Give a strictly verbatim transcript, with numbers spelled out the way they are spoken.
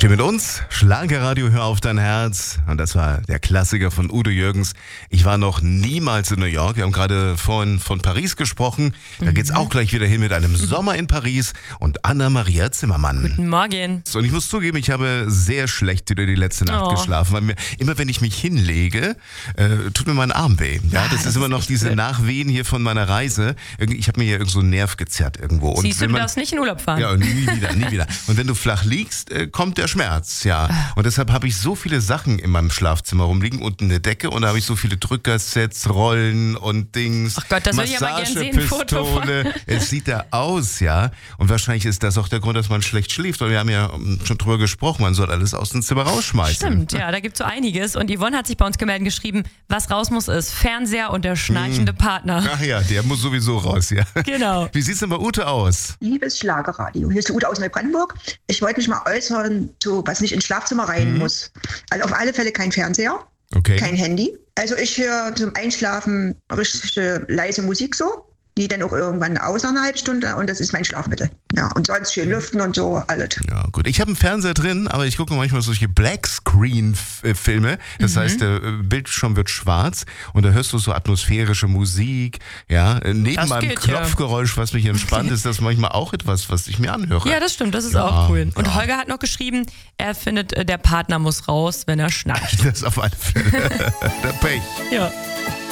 Hier mit uns, Schlagerradio, hör auf dein Herz. Und das war der Klassiker von Udo Jürgens. Ich war noch niemals in New York. Wir haben gerade vorhin von Paris gesprochen. Da geht's auch gleich wieder hin mit einem Sommer in Paris und Anna-Maria Zimmermann. Guten Morgen. Und ich muss zugeben, ich habe sehr schlecht über die letzte Nacht Oh. geschlafen. Weil mir, immer wenn ich mich hinlege, äh, tut mir mein Arm weh. Ja, Ah, das, das ist immer ist noch echt diese blöd. Nachwehen hier von meiner Reise. Irgendwie- Ich habe mir hier irgend so einen Nerv gezerrt irgendwo. Und Siehst du, wenn du man- darfst nicht in Urlaub fahren. Ja, und nie wieder, nie wieder. Und wenn du flach liegst, äh, kommt der Schmerz, ja. Und deshalb habe ich so viele Sachen in meinem Schlafzimmer rumliegen, unten eine Decke, und da habe ich so viele Drückersets, Rollen und Dings. Ach Gott, das will ich aber gern sehen, ein Foto von. Massagepistole. Es sieht da aus, ja. Und wahrscheinlich ist das auch der Grund, dass man schlecht schläft. Und wir haben ja ähm, schon drüber gesprochen, man soll alles aus dem Zimmer rausschmeißen. Stimmt, ja, da gibt's so einiges. Und Yvonne hat sich bei uns gemeldet und geschrieben, was raus muss ist Fernseher und der schnarchende Partner. Ach ja, der muss sowieso raus, ja. Genau. Wie sieht's denn bei Ute aus? Liebes Schlagerradio, hier ist die Ute aus Neubrandenburg. Ich wollte mich mal äußern, so was nicht ins Schlafzimmer rein muss. Also auf alle Fälle kein Fernseher, Okay. kein Handy. Also ich höre zum Einschlafen richtig äh, leise Musik so, die dann auch irgendwann aus nach einer halben Stunde, und das ist mein Schlafmittel. Ja, und sonst schön lüften und so, alles. Ja, gut. Ich habe einen Fernseher drin, aber ich gucke manchmal solche Blackscreen-Filme. Das heißt, der äh, Bildschirm wird schwarz und da hörst du so atmosphärische Musik. Ja, Äh, neben Das meinem geht, ja. Klopfgeräusch, was mich entspannt, ist das manchmal auch etwas, was ich mir anhöre. Ja, das stimmt, das ist Ja, auch cool. Und ja. Holger hat noch geschrieben, er findet, äh, der Partner muss raus, wenn er schnarcht. Das auf alle Fälle. Der Pech. Ja.